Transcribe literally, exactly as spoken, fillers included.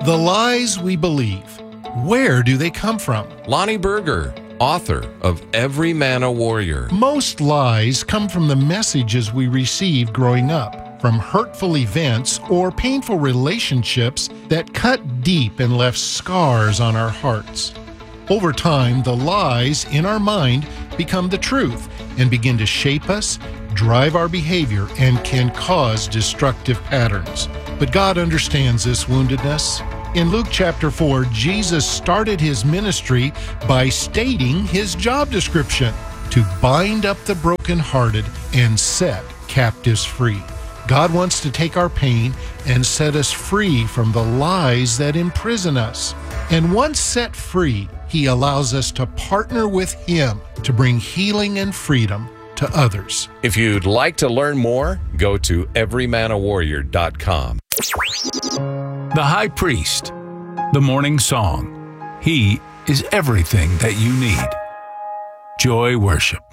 The lies we believe, where do they come from? Lonnie Berger, author of Every Man a Warrior. Most lies come from the messages we received growing up, from hurtful events or painful relationships that cut deep and left scars on our hearts. Over time, the lies in our mind become the truth and begin to shape us, drive our behavior, and can cause destructive patterns. But God understands this woundedness. In Luke chapter four, Jesus started his ministry by stating his job description: to bind up the brokenhearted and set captives free. God wants to take our pain and set us free from the lies that imprison us. And once set free, he allows us to partner with him to bring healing and freedom to others. If you'd like to learn more, go to every man a warrior dot com. The High Priest, the Morning Song. He is everything that you need. Joy Worship.